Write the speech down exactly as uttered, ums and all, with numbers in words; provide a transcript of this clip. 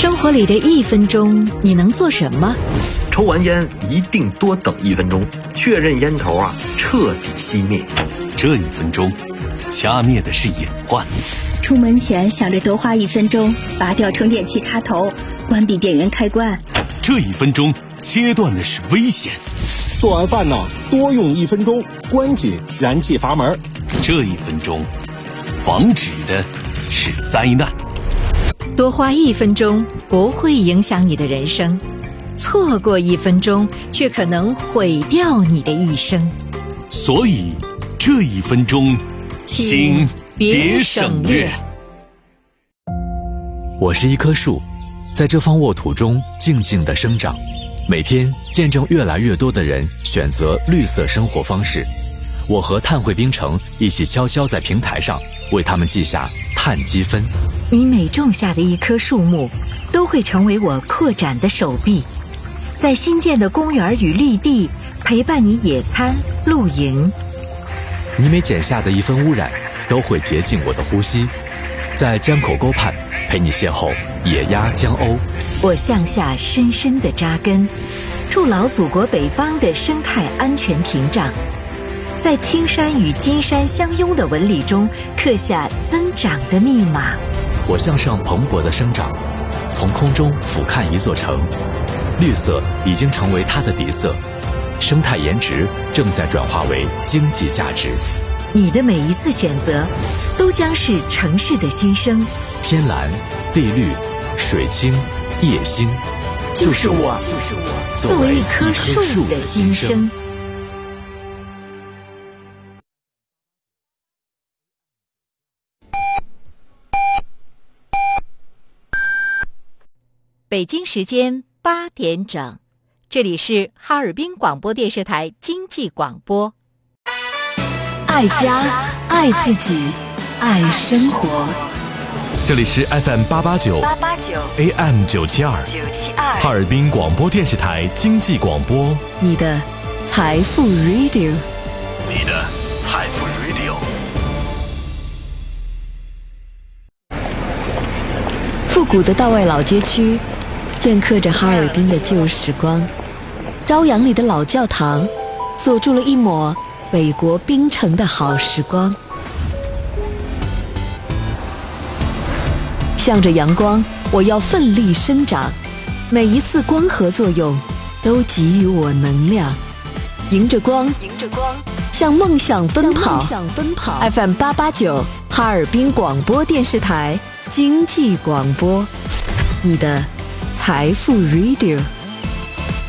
生活里的一分钟，你能做什么？ 抽完烟一定多等一分钟，确认烟头啊彻底熄灭。 这一分钟，掐灭的是隐患。 出门前想着多花一分钟，拔掉充电器插头，关闭电源开关。 这一分钟，切断的是危险。 做完饭呢，多用一分钟，关紧燃气阀门。 这一分钟，防止的是灾难。 多花一分钟不会影响你的人生，错过一分钟却可能毁掉你的一生。 所以，这一分钟，请别省略。 我是一棵树，在这方沃土中静静地生长，每天见证越来越多的人选择绿色生活方式。我和碳汇冰城一起悄悄在平台上为他们记下碳积分。 你每种下的一棵树木，都会成为我扩展的手臂，在新建的公园与绿地陪伴你野餐露营。 你每剪下的一分污染，都会洁净我的呼吸，在江口沟畔陪你邂逅野鸭江鸥。 我向下深深地扎根，筑牢祖国北方的生态安全屏障，在青山与金山相拥的纹理中刻下增长的密码。 我向上蓬勃地生长，从空中俯瞰一座城，绿色已经成为它的底色，生态颜值正在转化为经济价值。 你的每一次选择，都将是城市的新生。 天蓝、地绿、水清、夜星， 就是我，就是我，作为一棵树的新生。北京时间八点整，这里是哈尔滨广播电视台经济广播。爱家，爱自己，爱生活。 这里是 F M 八八九 A M 九七二哈尔滨广播电视台经济广播， 你的财富 Radio， 你的财富 Radio。 复古的道外老街区镌刻着哈尔滨的旧时光，朝阳里的老教堂锁住了一抹北国冰城的好时光。向着阳光，我要奋力生长，每一次光合作用都给予我能量，迎着光，迎着光，向梦想奔跑。向梦想奔跑。F M 八八九哈尔滨广播电视台经济广播，你的财富 Radio。